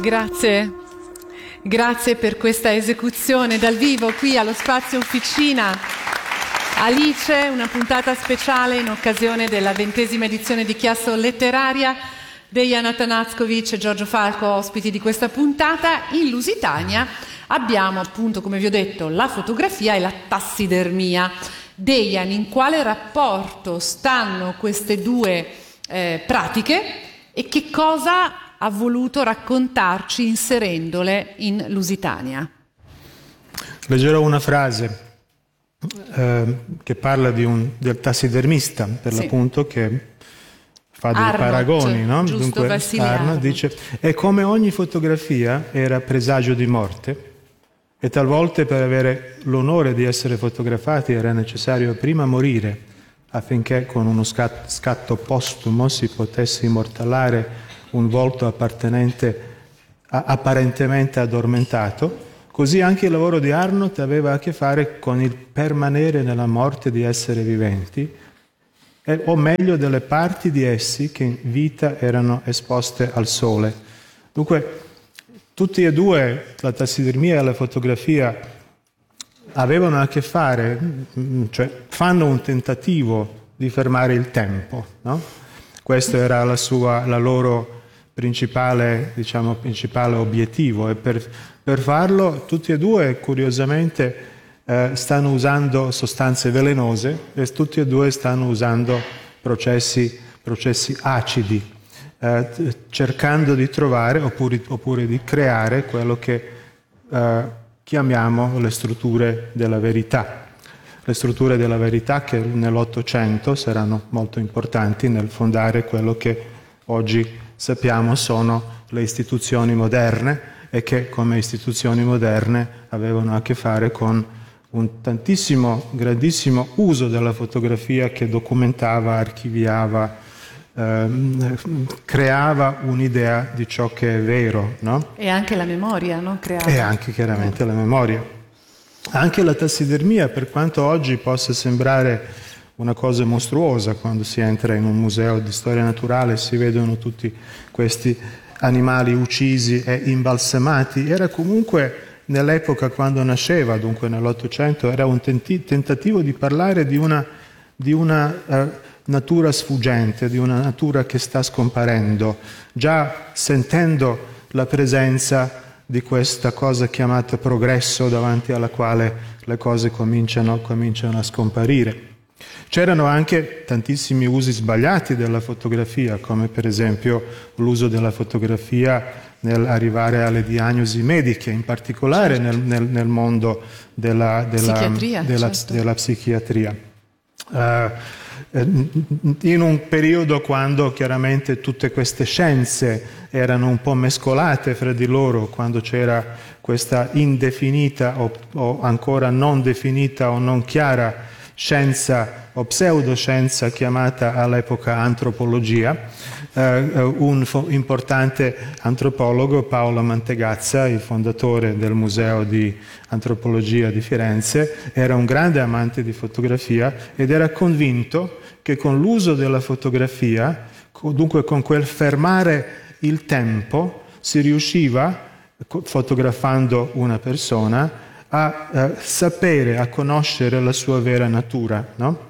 Grazie. Grazie per questa esecuzione dal vivo qui allo Spazio Officina. Alice, una puntata speciale in occasione della 20ª edizione di Chiasso Letteraria. Dejan Atanackovic e Giorgio Falco, ospiti di questa puntata. In Lusitania abbiamo appunto, come vi ho detto, la fotografia e la tassidermia. Dejan, in quale rapporto stanno queste due pratiche e che cosa ha voluto raccontarci inserendole in Lusitania? Leggerò una frase che parla del tassidermista, per l'appunto, che fa dei paragoni, no? Dunque Arnold dice: e come ogni fotografia era presagio di morte, e talvolta per avere l'onore di essere fotografati era necessario prima morire, affinché con uno scatto postumo si potesse immortalare un volto apparentemente addormentato. Così anche il lavoro di Arnold aveva a che fare con il permanere nella morte di esseri viventi, o meglio delle parti di essi che in vita erano esposte al sole. Dunque, tutti e due, la tassidermia e la fotografia, avevano a che fare, cioè fanno un tentativo di fermare il tempo, no? Questo era la loro principale obiettivo, e per farlo tutti e due, curiosamente, stanno usando sostanze velenose e tutti e due stanno usando processi acidi, cercando di trovare oppure di creare quello che chiamiamo le strutture della verità. Le strutture della verità che nell'Ottocento saranno molto importanti nel fondare quello che oggi sappiamo sono le istituzioni moderne, e che come istituzioni moderne avevano a che fare con un grandissimo uso della fotografia che documentava, archiviava, creava un'idea di ciò che è vero, no? E anche la memoria, no? Creava. E anche chiaramente la memoria. Anche la tassidermia, per quanto oggi possa sembrare una cosa mostruosa quando si entra in un museo di storia naturale e si vedono tutti questi animali uccisi e imbalsamati, era comunque nell'epoca quando nasceva, dunque nell'Ottocento, era un tentativo di parlare di una natura sfuggente, di una natura che sta scomparendo, già sentendo la presenza di questa cosa chiamata progresso, davanti alla quale le cose cominciano a scomparire. C'erano anche tantissimi usi sbagliati della fotografia, come per esempio l'uso della fotografia nell'arrivare alle diagnosi mediche, in particolare nel mondo della psichiatria. In un periodo quando chiaramente tutte queste scienze erano un po' mescolate fra di loro, quando c'era questa indefinita o ancora non definita o non chiara scienza o pseudoscienza chiamata all'epoca antropologia. Un importante antropologo, Paolo Mantegazza, il fondatore del Museo di Antropologia di Firenze, era un grande amante di fotografia ed era convinto che con l'uso della fotografia, dunque con quel fermare il tempo, si riusciva, fotografando una persona, a sapere, a conoscere la sua vera natura, no?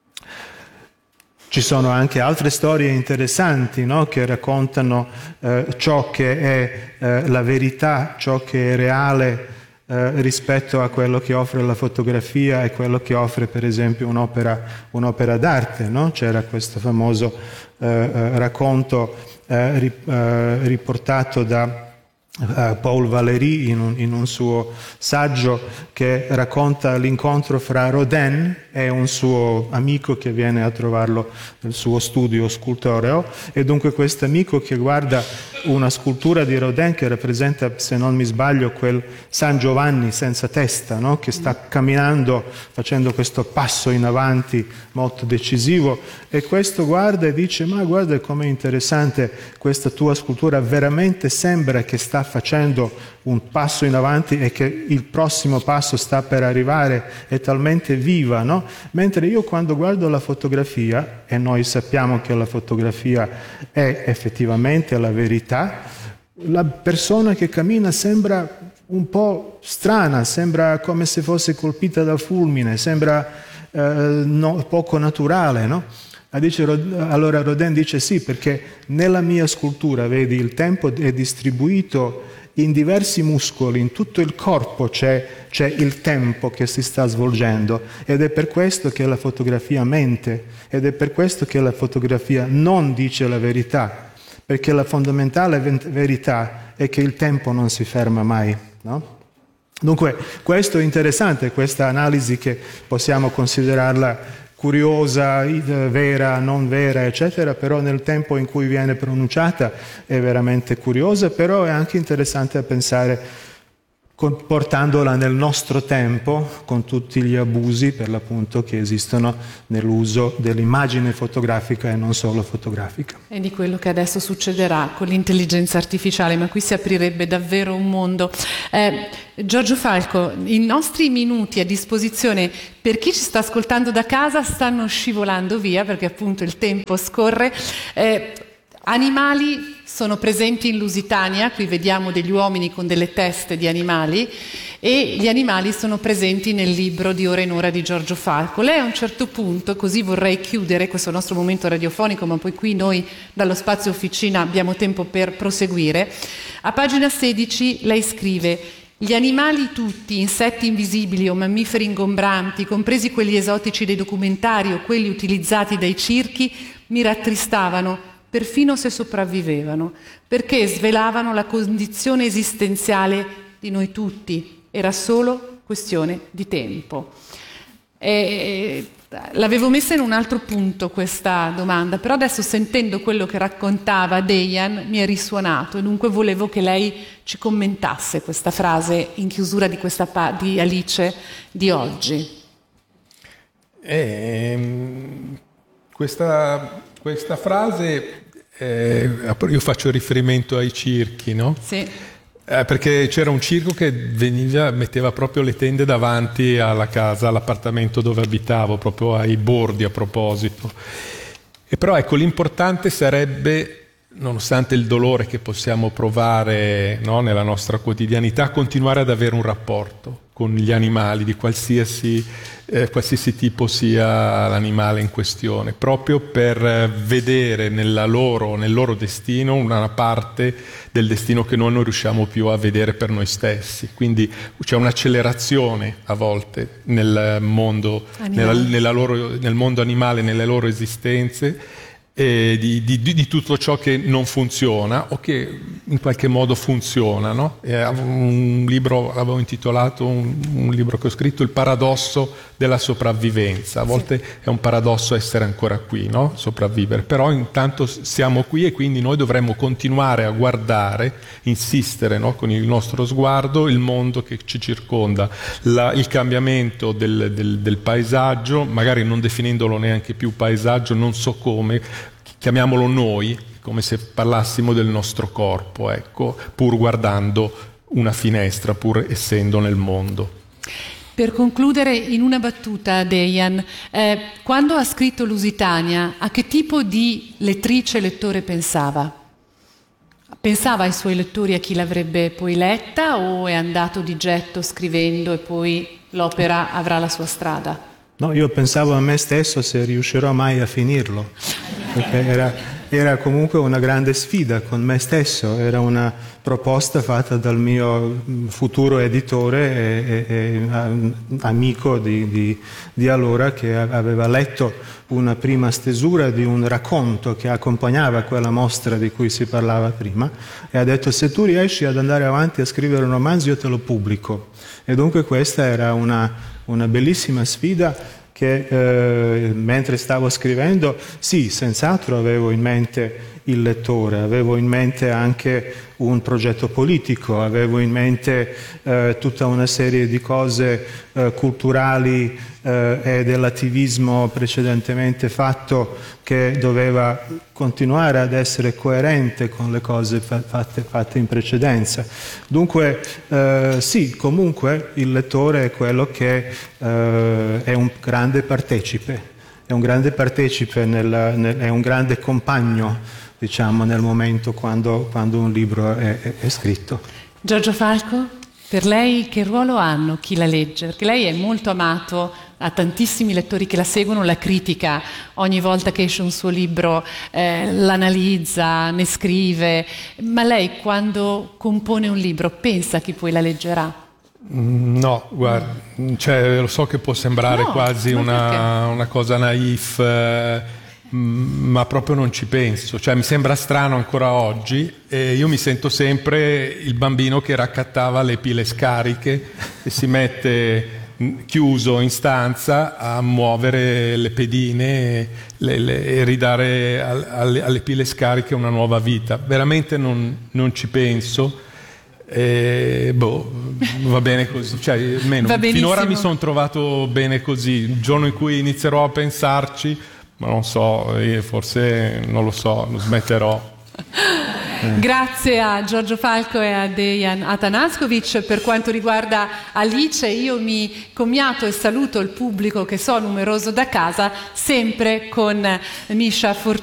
Ci sono anche altre storie interessanti, no? Che raccontano ciò che è la verità, ciò che è reale rispetto a quello che offre la fotografia e quello che offre per esempio un'opera d'arte, no? C'era questo famoso racconto riportato da Paul Valéry in un suo saggio che racconta l'incontro fra Rodin e un suo amico che viene a trovarlo nel suo studio scultoreo, e dunque questo amico che guarda una scultura di Rodin che rappresenta, se non mi sbaglio, quel San Giovanni senza testa, no? Che sta camminando, facendo questo passo in avanti molto decisivo, e questo guarda e dice: ma guarda com'è interessante questa tua scultura, veramente sembra che sta facendo un passo in avanti e che il prossimo passo sta per arrivare, è talmente viva, no? Mentre io quando guardo la fotografia, e noi sappiamo che la fotografia è effettivamente la verità, la persona che cammina sembra un po' strana, sembra come se fosse colpita da fulmine, sembra poco naturale, no? Allora Rodin dice sì, perché nella mia scultura, vedi, il tempo è distribuito in diversi muscoli, in tutto il corpo c'è il tempo che si sta svolgendo, ed è per questo che la fotografia mente, ed è per questo che la fotografia non dice la verità, perché la fondamentale verità è che il tempo non si ferma mai, no? Dunque, questo è interessante, questa analisi che possiamo considerarla curiosa, vera, non vera, eccetera, però nel tempo in cui viene pronunciata è veramente curiosa, però è anche interessante a pensare portandola nel nostro tempo con tutti gli abusi per l'appunto che esistono nell'uso dell'immagine fotografica e non solo fotografica. E di quello che adesso succederà con l'intelligenza artificiale, ma qui si aprirebbe davvero un mondo. Giorgio Falco, i nostri minuti a disposizione per chi ci sta ascoltando da casa stanno scivolando via perché appunto il tempo scorre. Animali sono presenti in Lusitania, qui vediamo degli uomini con delle teste di animali, e gli animali sono presenti nel libro Di ora in ora di Giorgio Falco. Lei a un certo punto, così vorrei chiudere questo nostro momento radiofonico, ma poi qui noi dallo Spazio Officina abbiamo tempo per proseguire, a pagina 16 lei scrive: gli animali tutti, insetti invisibili o mammiferi ingombranti, compresi quelli esotici dei documentari o quelli utilizzati dai circhi, mi rattristavano, perfino se sopravvivevano, perché svelavano la condizione esistenziale di noi tutti. Era solo questione di tempo. L'avevo messa in un altro punto questa domanda, però adesso sentendo quello che raccontava Dejan mi è risuonato e dunque volevo che lei ci commentasse questa frase in chiusura di questa di Alice di oggi. Questa frase, io faccio riferimento ai circhi, no? Sì. Perché c'era un circo che metteva proprio le tende davanti alla casa, all'appartamento dove abitavo, proprio ai bordi a proposito. E però ecco, l'importante sarebbe, nonostante il dolore che possiamo provare, no, nella nostra quotidianità, continuare ad avere un rapporto con gli animali di qualsiasi tipo sia l'animale in questione, proprio per vedere nel loro destino una parte del destino che noi non riusciamo più a vedere per noi stessi. Quindi c'è un'accelerazione a volte nel mondo nel mondo animale, nelle loro esistenze, di tutto ciò che non funziona o che in qualche modo funziona, no? Un libro, l'avevo intitolato, un libro che ho scritto, Il paradosso della sopravvivenza. A volte è un paradosso essere ancora qui, no? Sopravvivere, però intanto siamo qui e quindi noi dovremmo continuare a guardare, insistere, no? Con il nostro sguardo il mondo che ci circonda, il cambiamento del paesaggio, magari non definendolo neanche più paesaggio, non so come, chiamiamolo noi, come se parlassimo del nostro corpo, ecco, pur guardando una finestra, pur essendo nel mondo. Per concludere, in una battuta, Dejan, quando ha scritto Lusitania, a che tipo di lettrice e lettore pensava? Pensava ai suoi lettori, a chi l'avrebbe poi letta, o è andato di getto scrivendo e poi l'opera avrà la sua strada? No, io pensavo a me stesso se riuscirò mai a finirlo, perché era comunque una grande sfida con me stesso, era una proposta fatta dal mio futuro editore e amico di allora, che aveva letto una prima stesura di un racconto che accompagnava quella mostra di cui si parlava prima, e ha detto: se tu riesci ad andare avanti a scrivere un romanzo io te lo pubblico. E dunque questa era una bellissima sfida che mentre stavo scrivendo, sì, senz'altro avevo in mente il lettore, avevo in mente anche un progetto politico, avevo in mente tutta una serie di cose culturali e dell'attivismo precedentemente fatto, che doveva continuare ad essere coerente con le cose fatte in precedenza. Dunque sì, comunque il lettore è quello che è un grande partecipe, è un grande partecipe, è un grande compagno diciamo, nel momento quando un libro è scritto. Giorgio Falco, per lei che ruolo hanno chi la legge? Perché lei è molto amato, ha tantissimi lettori che la seguono, la critica ogni volta che esce un suo libro, l'analizza, ne scrive, ma lei quando compone un libro pensa che poi la leggerà? No, guarda, cioè, lo so che può sembrare quasi una cosa naif, ma proprio non ci penso, cioè mi sembra strano ancora oggi, e io mi sento sempre il bambino che raccattava le pile scariche e si mette chiuso in stanza a muovere le pedine e ridare alle pile scariche una nuova vita. Veramente non ci penso. Va bene così, cioè, almeno finora mi sono trovato bene così. Il giorno in cui inizierò a pensarci, ma non so, forse non lo so, lo smetterò. Grazie a Giorgio Falco e a Dejan Atanaskovic. Per quanto riguarda Alice, io mi commiato e saluto il pubblico che so numeroso da casa, sempre con Misha Fortuna.